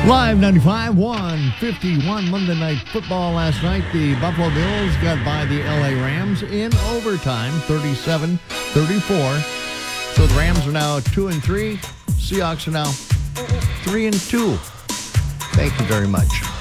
Live 95-151 Monday Night Football last night. The Buffalo Bills got by the LA Rams in overtime, 37-34. So the Rams are now 2-3. Seahawks are now 3-2. Thank you very much.